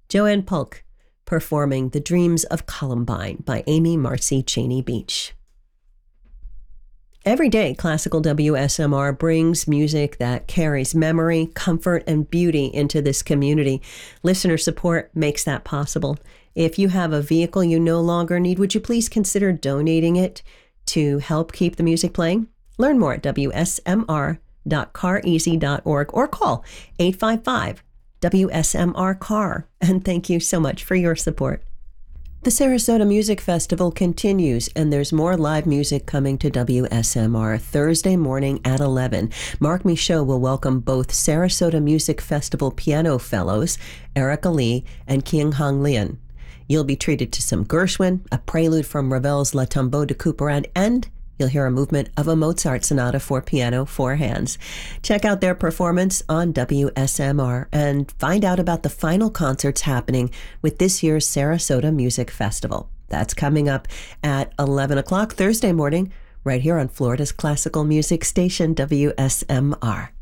Joanne Polk performing The Dreams of Columbine by Amy Marcy Cheney Beach. Every day, Classical WSMR brings music that carries memory, comfort, and beauty into this community. Listener support makes that possible. If you have a vehicle you no longer need, would you please consider donating it to help keep the music playing? Learn more at wsmr.careasy.org or call 855-WSMR-CAR. And thank you so much for your support. The Sarasota Music Festival continues, and there's more live music coming to WSMR Thursday morning at 11. Mark Michaud will welcome both Sarasota Music Festival piano fellows, Erica Lee and King Hong Lian. You'll be treated to some Gershwin, a prelude from Ravel's La Tombeau de Couperin, and you'll hear a movement of a Mozart sonata for piano, four hands. Check out their performance on WSMR and find out about the final concerts happening with this year's Sarasota Music Festival. That's coming up at 11 o'clock Thursday morning, right here on Florida's classical music station, WSMR.